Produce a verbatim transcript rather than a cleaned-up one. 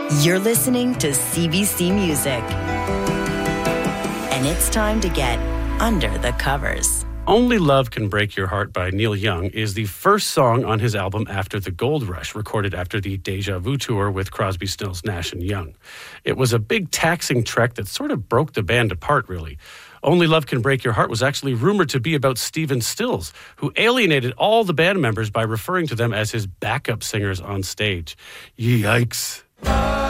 You're listening to C B C Music. And it's time to get under the covers. Only Love Can Break Your Heart by Neil Young is the first song on his album After the Gold Rush, recorded after the Deja Vu tour with Crosby, Stills, Nash and Young. It was a big taxing trek that sort of broke the band apart, really. Only Love Can Break Your Heart was actually rumored to be about Stephen Stills, who alienated all the band members by referring to them as his backup singers on stage. Yikes.